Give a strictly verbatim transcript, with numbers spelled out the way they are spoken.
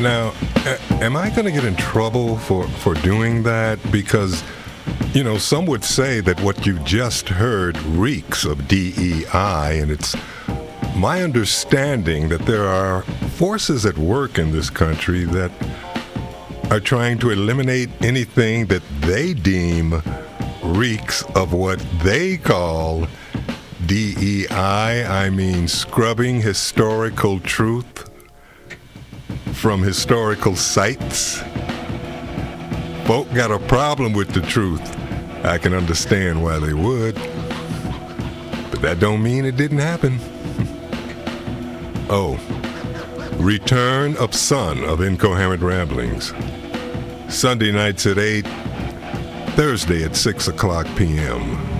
Now, a- am I going to get in trouble for, for doing that? Because, you know, some would say that what you just heard reeks of D E I, and it's my understanding that there are forces at work in this country that are trying to eliminate anything that they deem reeks of what they call D E I. I mean, scrubbing historical truth from historical sites. Folk got a problem with the truth. I can understand why they would, but that don't mean it didn't happen. Oh, return of Son of Incoherent Ramblings. Sunday nights at eight, Thursday at six o'clock p.m.